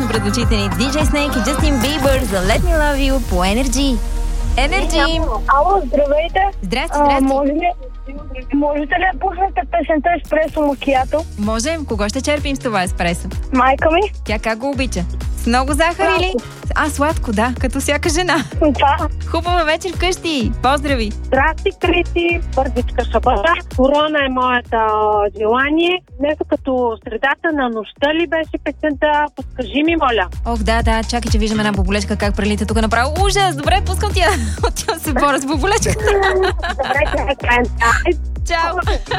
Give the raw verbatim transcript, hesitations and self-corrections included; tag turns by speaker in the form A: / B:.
A: късно пред очите ни. Ди Джей Snake и Justin Bieber за Let Me Love You по Energy. Energy!
B: Ало, здравейте!
A: Здрасти,
B: А,
A: здрасти!
B: може ли, можете ли да пуснете песента Еспресо Макиато?
A: Можем. Кого ще черпим с това еспресо?
B: Майка ми?
A: Тя как го обича? С много захар или? А, сладко, да, като всяка жена.
B: Това.
A: Хубава вечер вкъщи. Поздрави!
C: Здрасти, Криси, бързичка шабата. Корона е моята желание. Нещо като средата на нощта ли беше песента? Подскажи ми, моля.
A: Ох, да, да, чакай, че виждам една боболечка как прелита тук направо. Ужас! Добре, пускам тя. Отивам се боря с боболечката.
C: Добре, че е крайна.
A: Чао!